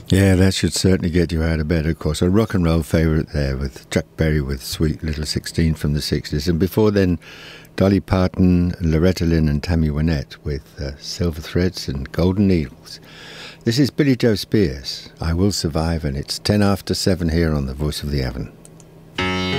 Yeah, that should certainly get you out of bed, of course. A rock and roll favourite there with Chuck Berry with Sweet Little 16 from the 60s. And before then, Dolly Parton, Loretta Lynn and Tammy Wynette with Silver Threads and Golden Needles. This is Billy Joe Spears, I Will Survive, and it's 7 here on The Voice of the Avon.